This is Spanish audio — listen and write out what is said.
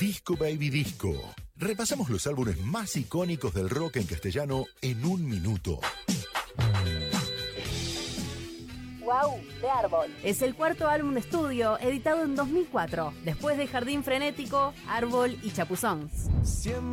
Disco Baby Disco. Repasamos los álbumes más icónicos del rock en castellano en un minuto. Wow, de Árbol. Es el cuarto álbum de estudio, editado en 2004, después de Jardín Frenético, Árbol y Chapuzón.